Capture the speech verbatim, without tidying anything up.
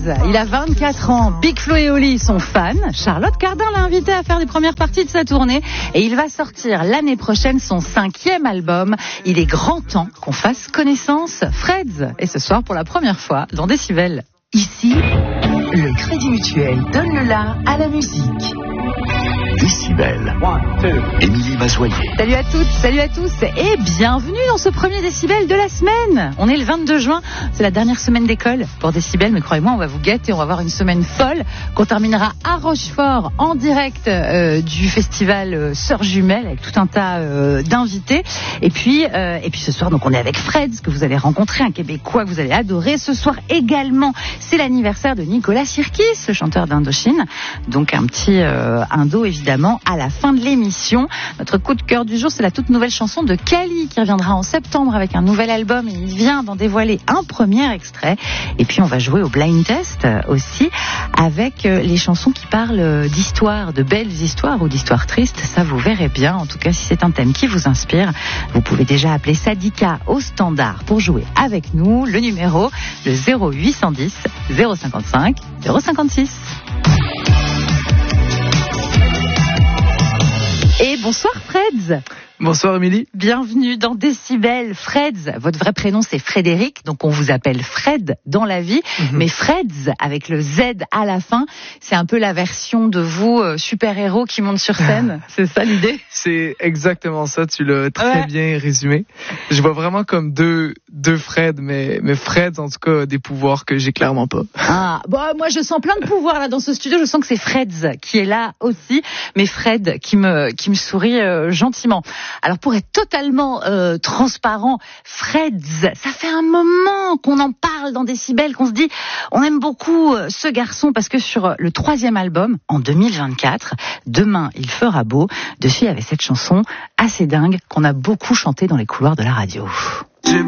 il a vingt-quatre ans. Big Flo et Oli sont fans. Charlotte Cardin l'a invité à faire les premières parties de sa tournée et il va sortir l'année prochaine son cinquième album. Il est grand temps qu'on fasse connaissance. Freds, et ce soir pour la première fois dans Décibel. Ici, le Crédit Mutuel donne le la à la musique. Décibel. Émilie Mazoyer. Salut à toutes, salut à tous et bienvenue dans ce premier Décibel de la semaine. On est le vingt-deux juin, c'est la dernière semaine d'école pour Décibel, mais croyez-moi, on va vous gâter, on va avoir une semaine folle qu'on terminera à Rochefort en direct euh, du festival euh, Sœurs Jumelles avec tout un tas euh, d'invités. Et puis, euh, et puis ce soir, donc on est avec Freds que vous allez rencontrer, un Québécois que vous allez adorer. Ce soir également, c'est l'anniversaire de Nicolas Sirkis, le chanteur d'Indochine. Donc un petit euh, Indo évidemment. Évidemment, à la fin de l'émission. Notre coup de cœur du jour, c'est la toute nouvelle chanson de Kali qui reviendra en septembre avec un nouvel album et il vient d'en dévoiler un premier extrait. Et puis on va jouer au blind test aussi avec les chansons qui parlent d'histoires, de belles histoires ou d'histoires tristes. Ça, vous verrez bien. En tout cas, si c'est un thème qui vous inspire, vous pouvez déjà appeler Sadika au standard pour jouer avec nous. Le numéro, le zéro huit cent dix zéro cinquante-cinq zéro cinquante-six. Et bonsoir Freds. Bonsoir Émilie. Bienvenue dans Décibel. Freds, votre vrai prénom c'est Frédéric, donc on vous appelle Fred dans la vie, mm-hmm. mais Freds avec le Z à la fin, c'est un peu la version de vous euh, super-héros qui monte sur scène, c'est ça l'idée? C'est exactement ça, tu l'as très ouais. bien résumé. Je vois vraiment comme deux deux Fred, mais mais Fred en tout cas des pouvoirs que j'ai clairement pas. Ah, bon moi je sens plein de pouvoirs là dans ce studio, je sens que c'est Freds qui est là aussi, mais Fred qui me qui me sourit euh, gentiment. Alors pour être totalement euh, transparent, Freds, ça fait un moment qu'on en parle dans Décibel, qu'on se dit on aime beaucoup euh, ce garçon parce que sur le troisième album, en deux mille vingt-quatre, Demain il fera beau, dessus il y avait cette chanson assez dingue qu'on a beaucoup chantée dans les couloirs de la radio.